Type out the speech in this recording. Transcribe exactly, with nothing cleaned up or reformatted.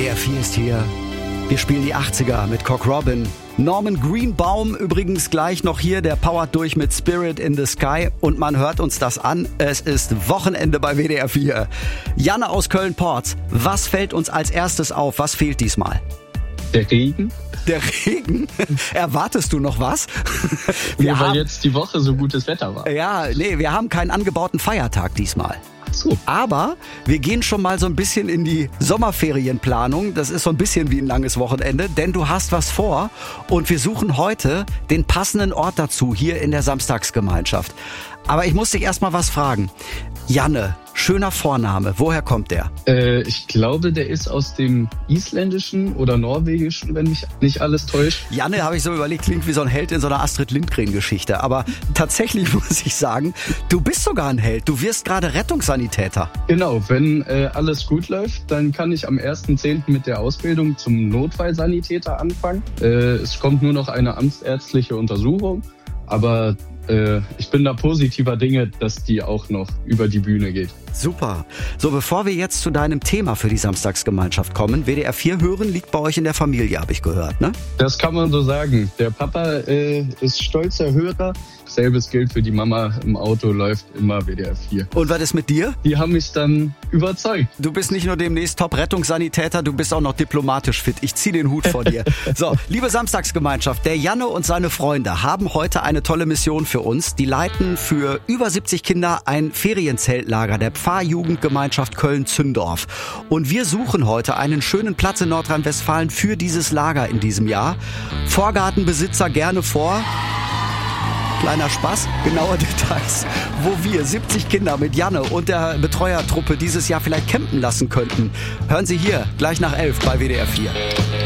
D R vier ist hier. Wir spielen die achtziger mit Cock Robin. Norman Greenbaum übrigens gleich noch hier, der powert durch mit Spirit in the Sky und man hört uns das an. Es ist Wochenende bei W D R vier. Janne aus Köln-Porz, was fällt uns als erstes auf? Was fehlt diesmal? Der Regen. Der Regen? Erwartest du noch was? Wir ja, weil haben, jetzt die Woche so gutes Wetter war. Ja, nee, wir haben keinen angebauten Feiertag diesmal. So. Aber wir gehen schon mal so ein bisschen in die Sommerferienplanung. Das ist so ein bisschen wie ein langes Wochenende, denn du hast was vor und wir suchen heute den passenden Ort dazu hier in der Samstagsgemeinschaft. Aber ich muss dich erst mal was fragen. Janne, schöner Vorname. Woher kommt der? Äh, ich glaube, der ist aus dem Isländischen oder Norwegischen, wenn mich nicht alles täuscht. Janne, habe ich so überlegt, klingt wie so ein Held in so einer Astrid Lindgren-Geschichte. Aber tatsächlich muss ich sagen, du bist sogar ein Held. Du wirst gerade Rettungssanitäter. Genau, wenn äh, alles gut läuft, dann kann ich am ersten zehnten mit der Ausbildung zum Notfallsanitäter anfangen. Äh, es kommt nur noch eine amtsärztliche Untersuchung, aber äh, ich bin da positiver Dinge, dass die auch noch über die Bühne geht. Super. So, bevor wir jetzt zu deinem Thema für die Samstagsgemeinschaft kommen, W D R vier hören liegt bei euch in der Familie, habe ich gehört, ne? Das kann man so sagen. Der Papa äh, ist stolzer Hörer. Selbes gilt für die Mama. Im Auto läuft immer W D R vier. Und was ist mit dir? Die haben mich dann überzeugt. Du bist nicht nur demnächst Top-Rettungssanitäter, du bist auch noch diplomatisch fit. Ich zieh den Hut vor dir. So, liebe Samstagsgemeinschaft, der Janne und seine Freunde haben heute eine tolle Mission für uns. Die leiten für über siebzig Kinder ein Ferienzeltlager der Pfarrjugendgemeinschaft Köln-Zündorf. Und wir suchen heute einen schönen Platz in Nordrhein-Westfalen für dieses Lager in diesem Jahr. Vorgartenbesitzer gerne vor. Kleiner Spaß, genaue Details, wo wir siebzig Kinder mit Janne und der Betreuertruppe dieses Jahr vielleicht campen lassen könnten. Hören Sie hier, gleich nach elf bei W D R vier.